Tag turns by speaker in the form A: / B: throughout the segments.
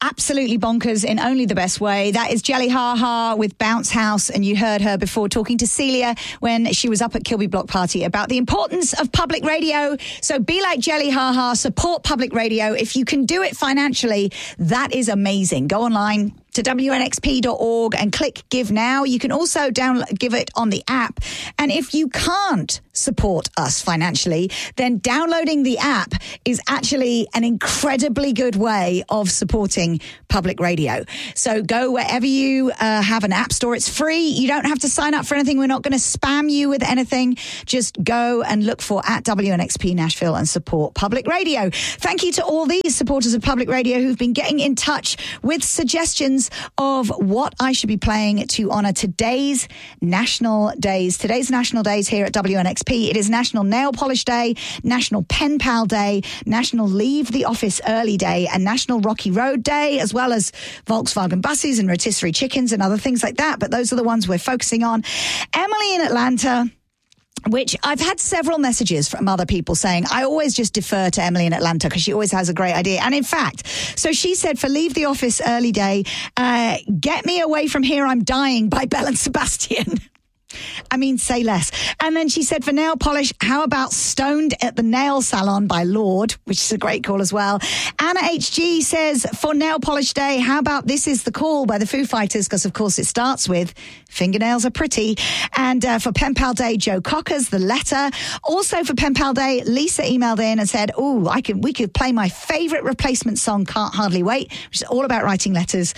A: absolutely bonkers in only the best way. That is Jelly Ha Ha with Bounce House, and you heard her before talking to Celia when she was up at Kilby Block Party about the importance of public radio. So be like Jelly Ha Ha, support public radio. If you can do it financially, that is amazing. Go online to wnxp.org and click Give Now. You can also give it on the app. And if you can't support us financially, then downloading the app is actually an incredibly good way of supporting public radio. So go wherever you have an app store. It's free. You don't have to sign up for anything. We're not going to spam you with anything. Just go and look for at WNXP Nashville and support public radio. Thank you to all these supporters of public radio who've been getting in touch with suggestions of what I should be playing to honour today's national days. Today's national days here at WNXP. It is National Nail Polish Day, National Pen Pal Day, National Leave the Office Early Day, and National Rocky Road Day, as well as Volkswagen buses and rotisserie chickens and other things like that. But those are the ones we're focusing on. Emily in Atlanta, which I've had several messages from other people saying, I always just defer to Emily in Atlanta because she always has a great idea. And in fact, so she said for Leave the Office Early Day, Get Me Away From Here, I'm Dying by Belle and Sebastian. I mean, say less. And then she said for nail polish, how about Stoned at the Nail Salon by Lorde, which is a great call as well. Anna HG says for nail polish day, how about This Is the Call by the Foo Fighters, because of course it starts with Fingernails Are Pretty. And for Pen Pal Day, Joe Cocker's The Letter. Also for Pen Pal Day, Lisa emailed in and said, we could play my favourite replacement song, Can't Hardly Wait, which is all about writing letters.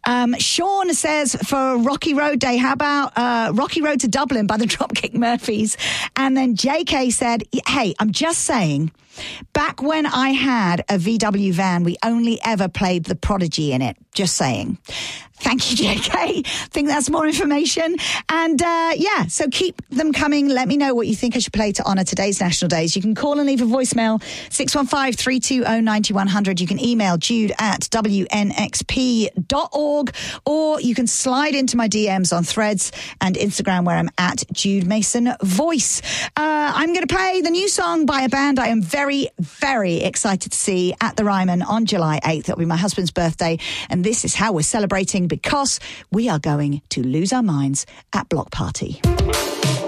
A: Sean says for Rocky Road Day, how about Rocky Road to Dublin by the Dropkick Murphys. And then JK said, hey, I'm just saying, back when I had a VW van, we only ever played The Prodigy in it. Just saying. Thank you, JK. I think that's more information. And so keep them coming. Let me know what you think I should play to honour today's national days. You can call and leave a voicemail, 615-320-9100. You can email jude@wnxp.org, or you can slide into my DMs on Threads and Instagram, where I'm at Jude Mason Voice. I'm going to play the new song by a band I am very, very excited to see at the Ryman on July 8th. It'll be my husband's birthday, and this is how we're celebrating, because we are going to lose our minds at Block Party.